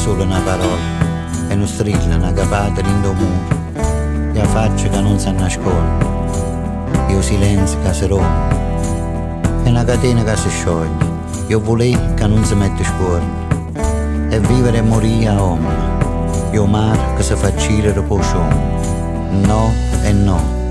solo una parola e non strilla una capata in muro, e la faccia che non si nasconde, e il silenzio che si rompe, e una catena che si scioglie, io volevo che non si mette scuola, e vivere e morire a ombra, io mare che si fa cirere po' sciombo, no e no.